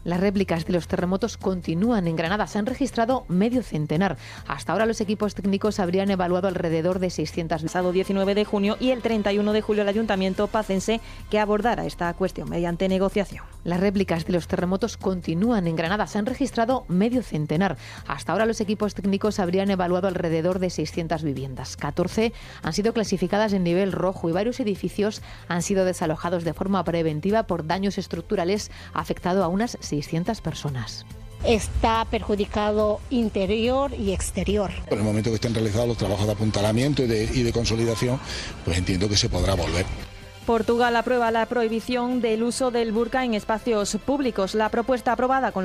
Las réplicas de los terremotos continúan. En Granada se han registrado medio centenar. Hasta ahora los equipos técnicos habrían evaluado alrededor de 600. El pasado 19 de junio y el 31 de julio el Ayuntamiento pacense que abordará esta cuestión mediante negociación. Las réplicas de los terremotos continúan. En Granada se han registrado medio centenar. Hasta ahora los equipos técnicos habrían evaluado alrededor de 600 viviendas. 14 han sido clasificadas en nivel rojo y varios edificios han sido desalojados de forma preventiva por daños estructurales, afectado a unas 600 personas. Está perjudicado interior y exterior. En el momento que estén realizados los trabajos de apuntalamiento y de consolidación, pues entiendo que se podrá volver. Portugal aprueba la prohibición del uso del burka en espacios públicos. La propuesta aprobada con